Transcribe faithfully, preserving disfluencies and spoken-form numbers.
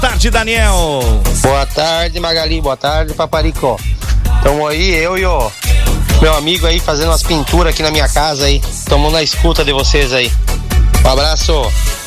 tarde, Daniel. Boa tarde, Magali. Boa tarde, Paparicó. Tamo aí, eu e o meu amigo aí fazendo umas pinturas aqui na minha casa aí. Tamo na escuta de vocês aí. Um abraço.